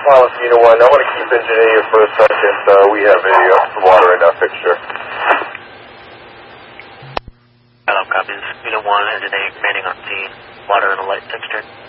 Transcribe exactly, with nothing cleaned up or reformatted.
Pilot Unit one, I want to keep engineering you for a second. Uh, we have a uh, some water in our fixture. Hello, copies. Unit one, engineering, remaining on scene. Water in a light fixture.